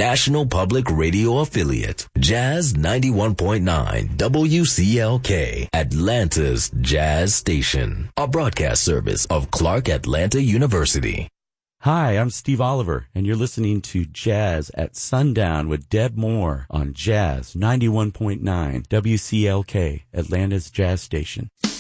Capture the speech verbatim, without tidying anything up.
National Public Radio affiliate, Jazz ninety-one point nine W C L K, Atlanta's Jazz Station, a broadcast service of Clark Atlanta University. Hi, I'm Steve Oliver, and you're listening to Jazz at Sundown with Deb Moore on Jazz ninety-one point nine W C L K, Atlanta's Jazz Station.